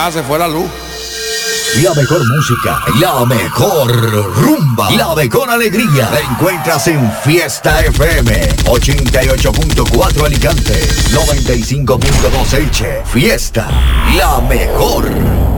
nada, se fue la luz. La mejor música, la mejor rumba, la mejor alegría la encuentras en Fiesta FM 88.4 Alicante, 95.2 H. Fiesta, la mejor.